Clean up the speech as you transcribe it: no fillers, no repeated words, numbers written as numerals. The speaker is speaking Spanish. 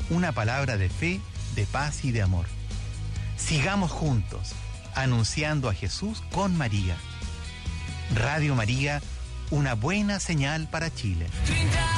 una palabra de fe, de paz y de amor. Sigamos juntos, anunciando a Jesús con María. Radio María, una buena señal para Chile.